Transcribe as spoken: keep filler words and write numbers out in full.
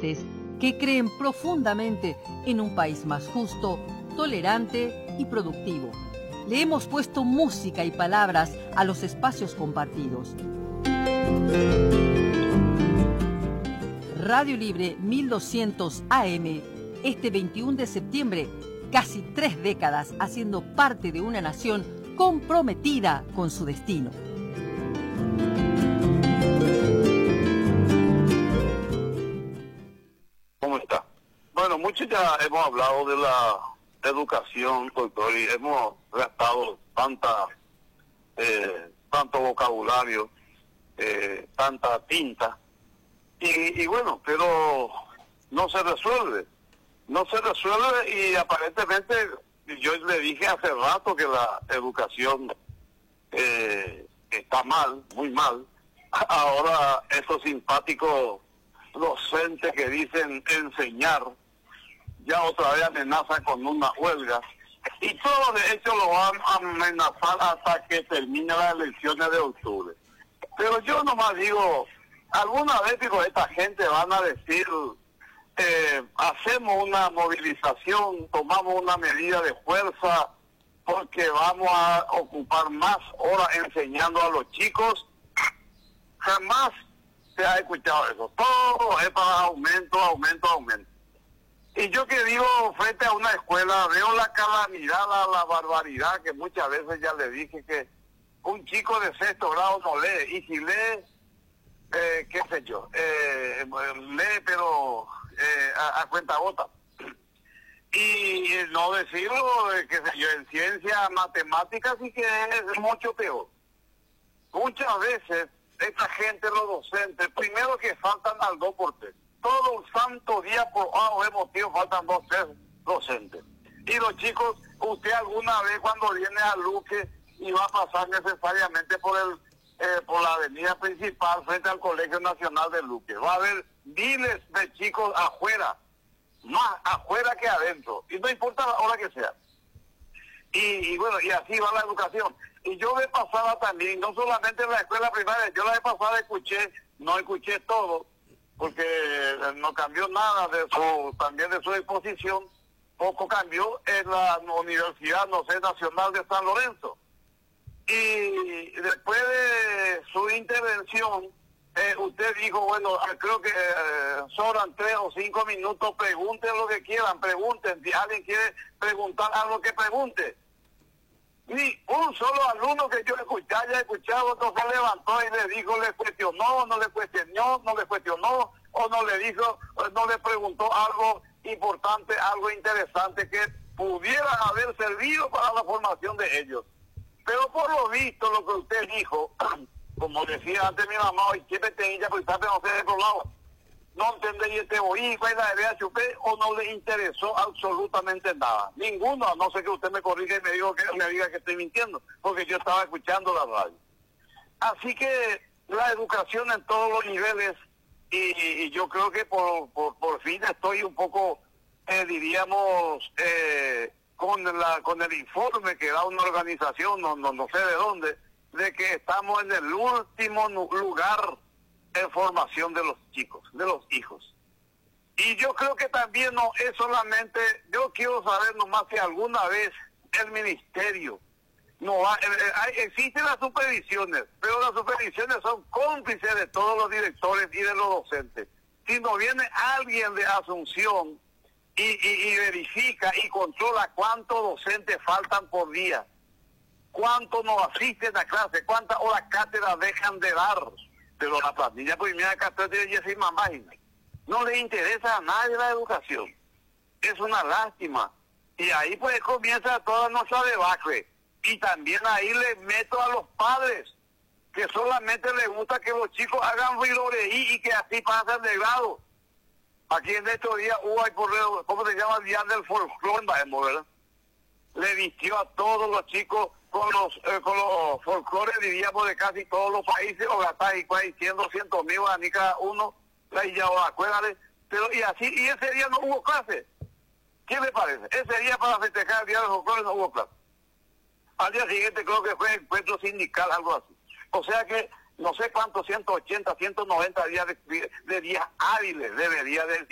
dirigentes que creen profundamente en un país más justo, tolerante y productivo. Le hemos puesto música y palabras a los espacios compartidos. Radio Libre mil doscientos A M, este veintiuno de septiembre, casi tres décadas haciendo parte de una nación comprometida con su destino. ¿Cómo está? Bueno, mucho ya hemos hablado de la educación, doctor, y hemos gastado tanta, eh, tanto vocabulario, eh, tanta tinta, y, y bueno, pero no se resuelve, no se resuelve y aparentemente yo le dije hace rato que la educación eh, está mal, muy mal. Ahora esos simpáticos docentes que dicen enseñar, ya otra vez amenazan con una huelga, y todo de hecho lo van a amenazar hasta que termine las elecciones de octubre. Pero yo nomás digo, alguna vez digo, esta gente van a decir, eh, hacemos una movilización, tomamos una medida de fuerza, porque vamos a ocupar más horas enseñando a los chicos. Jamás se ha escuchado eso. Todo es para aumento, aumento, aumento. Y yo que vivo frente a una escuela, veo la calamidad, la, la barbaridad, que muchas veces ya le dije que un chico de sexto grado no lee, y si lee, eh, qué sé yo, eh, lee pero eh, a, a cuenta gota. Y no decirlo, qué sé yo, en ciencia, matemáticas, sí que es mucho peor. Muchas veces esta gente, los docentes, primero que faltan al dos por tres. Todo un santo día por A o B motivo faltan dos, tres docentes. Y los chicos, usted alguna vez cuando viene a Luque y va a pasar necesariamente por el eh, por la avenida principal frente al Colegio Nacional de Luque, va a haber miles de chicos afuera, más afuera que adentro, y no importa la hora que sea. Y, y bueno, y así va la educación. Y yo de pasada también, no solamente en la escuela primaria, yo la de pasada escuché, no escuché todo, porque no cambió nada de su, también de su exposición, poco cambió en la Universidad, no sé, Nacional de San Lorenzo. Y después de su intervención, eh, usted dijo, bueno, creo que eh, sobran tres o cinco minutos, pregunten lo que quieran, pregunten, si alguien quiere preguntar algo que pregunte. Ni un solo alumno que yo escuché, haya escuchado, no se levantó y le dijo, le cuestionó, no le cuestionó, no le cuestionó, o no le dijo, no le preguntó algo importante, algo interesante que pudiera haber servido para la formación de ellos. Pero por lo visto, lo que usted dijo, como decía antes mi mamá, y siempre tenía, pues sabe, no sé de otro lado, no entendí este oí, la de H P, o no le interesó absolutamente nada. Ninguno, a no ser que usted me corrija y me diga que, me diga que estoy mintiendo, porque yo estaba escuchando la radio. Así que la educación en todos los niveles, y, y yo creo que por, por, por fin estoy un poco, eh, diríamos, eh, con, la, con el informe que da una organización, no, no, no sé de dónde, de que estamos en el último lugar en formación de los chicos, de los hijos. Y yo creo que también no es solamente, yo quiero saber nomás si alguna vez el ministerio no va, eh, hay, existen las supervisiones, pero las supervisiones son cómplices de todos los directores y de los docentes. Si no viene alguien de Asunción y, y, y verifica y controla cuántos docentes faltan por día, cuántos no asisten a clase, cuántas horas cátedras dejan de dar. Pero la plantilla primera cátedra de Jessy Mamagina no le interesa a nadie la educación. Es una lástima. Y ahí pues comienza toda nuestra debacle. Y también ahí le meto a los padres, que solamente les gusta que los chicos hagan viroreí y que así pasen de grado. Aquí en estos días hubo, por, ¿cómo se llama? El día del folclore, ¿verdad? Le vistió a todos los chicos con los eh, con los folclores, diríamos, de casi todos los países, o gastar y cien, doscientos mil a cada uno, y ya, acuérdate, pero y así, y ese día no hubo clase. ¿Qué le parece? Ese día para festejar el día de los folclores no hubo clase. Al día siguiente creo que fue encuentro sindical, algo así. O sea que no sé cuántos, ciento ochenta, ciento noventa días de, de días hábiles debería de